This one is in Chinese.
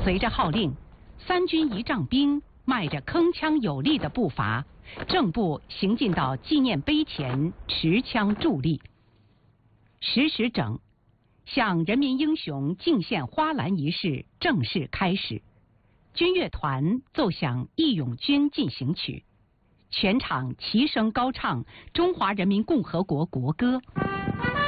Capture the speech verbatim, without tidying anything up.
随着号令，三军仪仗兵迈着铿锵有力的步伐，正步行进到纪念碑前，持枪伫立。十时整，向人民英雄敬献花篮仪式正式开始。军乐团奏响《义勇军进行曲》，全场齐声高唱中华人民共和国国歌。